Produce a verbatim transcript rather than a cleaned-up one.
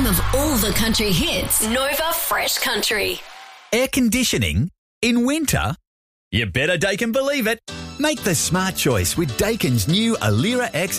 of all the country hits. Nova Fresh Country. Air conditioning in winter? You better Daikin believe it. Make the smart choice with Daikin's new Alira X